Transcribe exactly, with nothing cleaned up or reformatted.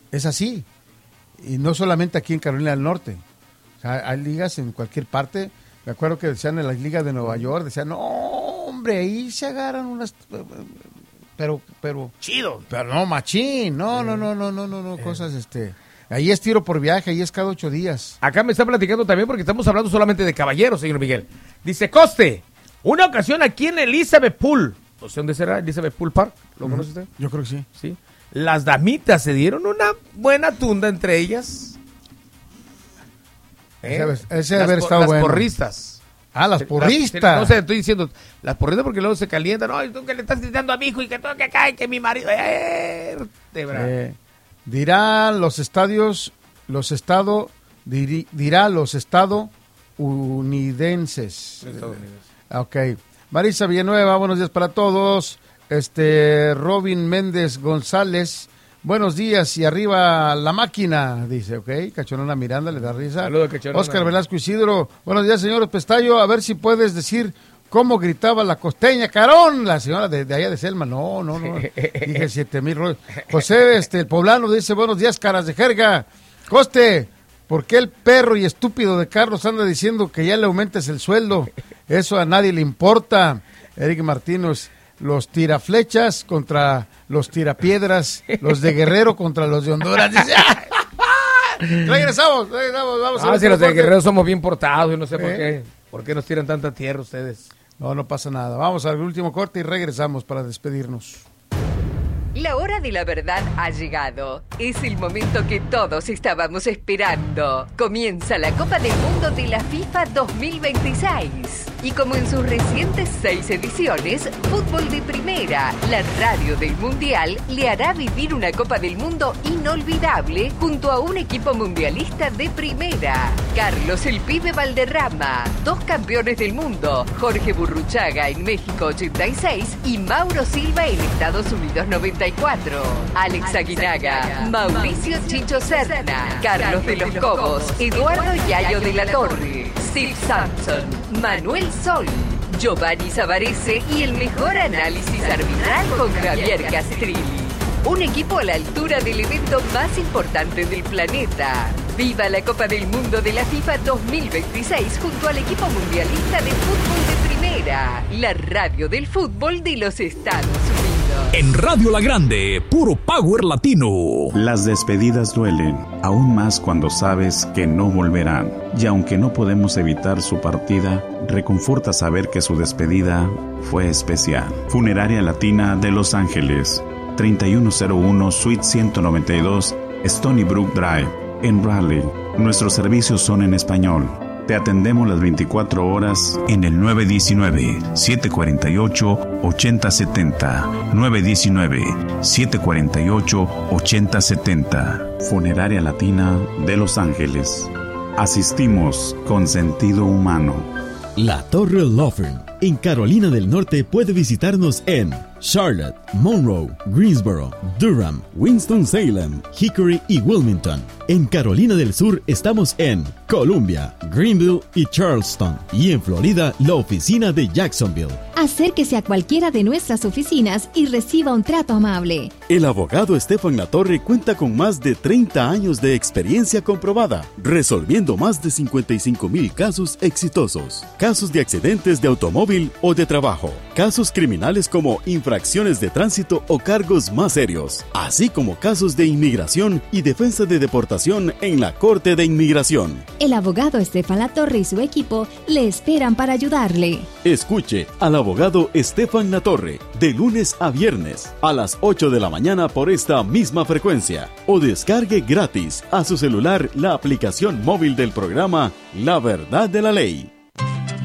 es así. Y no solamente aquí en Carolina del Norte. O sea, hay ligas en cualquier parte. Me acuerdo que decían en las ligas de Nueva York, decían, no, hombre, ahí se agarran unas... Pero, pero... Chido. Pero no, machín. No, no, no, no, no, no, no, cosas, este... Ahí es tiro por viaje, ahí es cada ocho días. Acá me está platicando también porque estamos hablando solamente de caballeros, señor Miguel. Dice, Coste, una ocasión aquí en Elizabeth Pool. No sé dónde será, Elizabeth Pool Park. ¿Lo conoce usted? Yo creo que sí. Sí. Las damitas se dieron una buena tunda entre ellas. ¿Eh? Ese, ese debe haber estado las bueno. Las porristas. Ah, las porristas. Las, no sé, estoy diciendo las porristas porque luego se calientan. No, tú que le estás gritando a mi hijo y que todo que cae, que mi marido... Eh, eh, dirán los estadios, los estados, dir, dirá los estadounidenses. Ok. Marisa Villanueva, buenos días para todos. Este, Robin Méndez González, buenos días y arriba la máquina, dice, ok. Cachonona Miranda le da risa. Saludos, Cachonona. Oscar Velasco Isidro, buenos días, señor Pestayo, a ver si puedes decir cómo gritaba la costeña, Carón, la señora de, de allá de Selma. No, no, no, dije siete mil rollos. José, este, el poblano, dice, buenos días, caras de jerga. Coste, ¿por qué el perro y estúpido de Carlos anda diciendo que ya le aumentes el sueldo? Eso a nadie le importa. Eric Martínez, los tiraflechas contra los tirapiedras, los de Guerrero contra los de Honduras. Dice, regresamos, regresamos, vamos ah, a si los de de Guerrero somos bien portados, yo no sé ¿Eh? por qué. ¿Por qué nos tiran tanta tierra ustedes? No, no pasa nada. Vamos al último corte y regresamos para despedirnos. La hora de la verdad ha llegado. Es el momento que todos estábamos esperando. Comienza la Copa del Mundo de la FIFA dos mil veintiséis. Y como en sus recientes seis ediciones, Fútbol de Primera, la radio del Mundial, le hará vivir una Copa del Mundo inolvidable junto a un equipo mundialista de primera. Carlos el Pibe Valderrama, dos campeones del mundo, Jorge Burruchaga en México ochenta y seis y Mauro Silva en Estados Unidos noventa y cuatro. Alex Aguinaga, Mauricio Chicho Serna, Carlos de los Cobos, Eduardo Yayo de la Torre, Steve Sampson, Manuel Sol, Giovanni Savarese y el mejor análisis arbitral con Javier Castrilli. Un equipo a la altura del evento más importante del planeta. ¡Viva la Copa del Mundo de la FIFA dos mil veintiséis junto al equipo mundialista de fútbol de primera! La radio del fútbol de los Estados Unidos. En Radio La Grande, puro power latino. Las despedidas duelen, aún más cuando sabes que no volverán. Y aunque no podemos evitar su partida, reconforta saber que su despedida fue especial. Funeraria Latina de Los Ángeles, treinta y uno cero uno Suite ciento noventa y dos, Stony Brook Drive, en Raleigh. Nuestros servicios son en español. Te atendemos las veinticuatro horas en el nueve uno nueve, siete cuatro ocho, ocho cero siete cero. nueve uno nueve, siete cuatro ocho, ocho cero siete cero. Funeraria Latina de Los Ángeles. Asistimos con sentido humano. La Torre Law Firm en Carolina del Norte puede visitarnos en Charlotte, Monroe, Greensboro, Durham, Winston-Salem, Hickory y Wilmington. En Carolina del Sur estamos en Columbia, Greenville y Charleston. Y en Florida, la oficina de Jacksonville. Acérquese a cualquiera de nuestras oficinas y reciba un trato amable. El abogado Estefan Latorre cuenta con más de treinta años de experiencia comprobada, resolviendo más de cincuenta y cinco mil casos exitosos. Casos de accidentes de automóvil o de trabajo, casos criminales como infracciones de tránsito o cargos más serios, así como casos de inmigración y defensa de deportación en la Corte de Inmigración. El abogado Estefan Latorre y su equipo le esperan para ayudarle. Escuche al abogado Estefan Latorre de lunes a viernes a las ocho de la mañana por esta misma frecuencia o descargue gratis a su celular la aplicación móvil del programa La Verdad de la Ley.